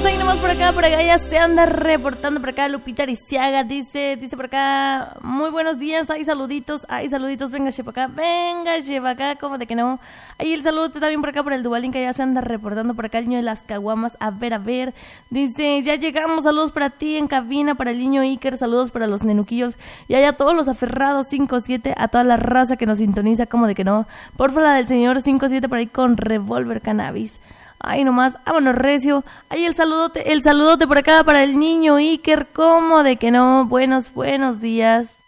ahí nomás por acá, ya se anda reportando por acá Lupita Ariciaga, dice por acá, muy buenos días, hay saluditos, véngase para acá, como de que no. Ahí el saludo también por acá por el Dubalín, que ya se anda reportando por acá el niño de las caguamas, a ver, dice, ya llegamos, saludos para ti en cabina, para el niño Iker, saludos para los nenuquillos, y allá todos los aferrados 5-7, a toda la raza que nos sintoniza, como de que no, porfa la del señor 5-7 por ahí con Revolver Cannabis. Ay, nomás, vámonos recio. Ay, el saludote por acá para el niño Iker, como de que no, buenos días.